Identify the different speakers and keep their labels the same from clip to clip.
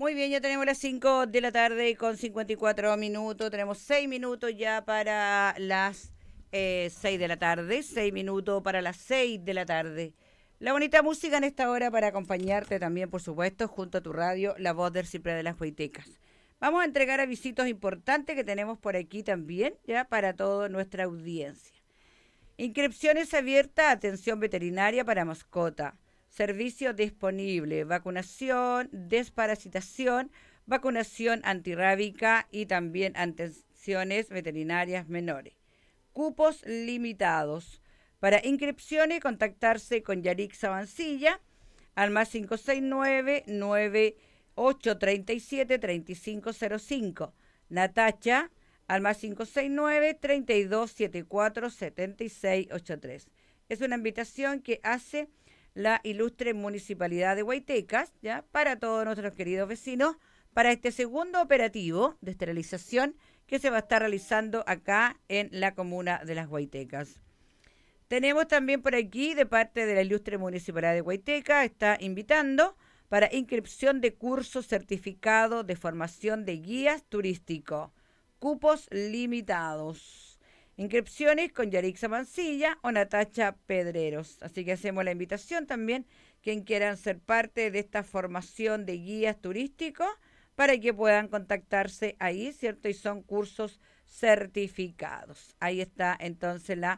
Speaker 1: Muy bien, ya tenemos las 5 de la tarde con 54 minutos. Tenemos 6 minutos ya para las 6 de la tarde. 6 minutos para las 6 de la tarde. La bonita música en esta hora para acompañarte también, por supuesto, junto a tu radio, La Voz del Cipre de las Huaytecas. Vamos a entregar avisitos importantes que tenemos por aquí también, ya para toda nuestra audiencia. Inscripciones abiertas, atención veterinaria para mascota. Servicio disponible, vacunación, desparasitación, vacunación antirrábica y también atenciones veterinarias menores. Cupos limitados. Para inscripciones, contactarse con Yarixa Mancilla al más 569-9837-3505. Natacha al más 569-3274-7683. Es una invitación que hace la ilustre Municipalidad de Huaytecas, ¿ya? Para todos nuestros queridos vecinos, para este segundo operativo de esterilización que se va a estar realizando acá en la comuna de Las Huaytecas. Tenemos también por aquí, de parte de la ilustre Municipalidad de Huaytecas, está invitando para inscripción de cursos certificados de formación de guías turísticos. Cupos limitados. Inscripciones con Yarixa Mancilla o Natacha Pedreros. Así que hacemos la invitación también, quien quieran ser parte de esta formación de guías turísticos, para que puedan contactarse ahí, ¿cierto? Y son cursos certificados. Ahí está entonces la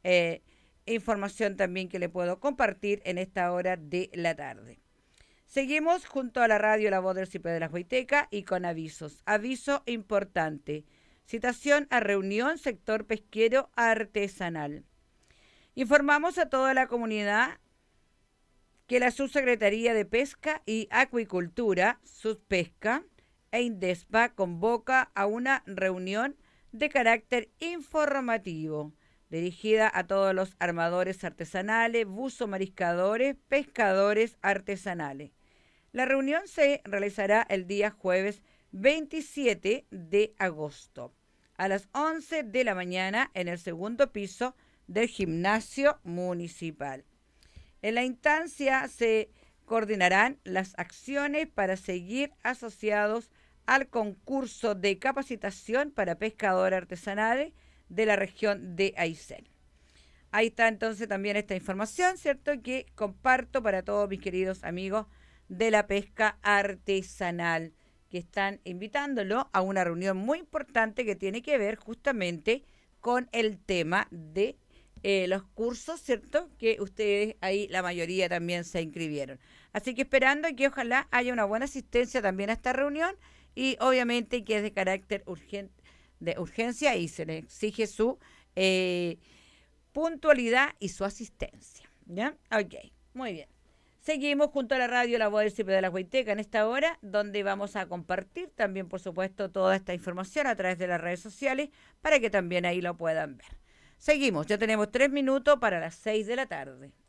Speaker 1: información también que le puedo compartir en esta hora de la tarde. Seguimos junto a la radio La Voz del Cipre de la Huayteca y con avisos. Aviso importante. Citación a reunión sector pesquero artesanal. Informamos a toda la comunidad que la Subsecretaría de Pesca y Acuicultura, Subpesca e Indespa convoca a una reunión de carácter informativo dirigida a todos los armadores artesanales, buzo mariscadores, pescadores artesanales. La reunión se realizará el día jueves 27 de agosto a las 11 de la mañana en el segundo piso del gimnasio municipal. En la instancia se coordinarán las acciones para seguir asociados al concurso de capacitación para pescadores artesanales de la región de Aysén. Ahí está entonces también esta información, ¿cierto? Que comparto para todos mis queridos amigos de la pesca artesanal, que están invitándolo a una reunión muy importante que tiene que ver justamente con el tema de los cursos, ¿cierto? Que ustedes ahí, la mayoría también se inscribieron. Así que esperando que ojalá haya una buena asistencia también a esta reunión y obviamente que es de carácter de urgencia y se le exige su puntualidad y su asistencia. ¿Ya? Ok, muy bien. Seguimos junto a la radio La Voz del Cipre de la Huayteca en esta hora, donde vamos a compartir también, por supuesto, toda esta información a través de las redes sociales para que también ahí lo puedan ver. Seguimos, ya tenemos 3 minutos para las 6 de la tarde.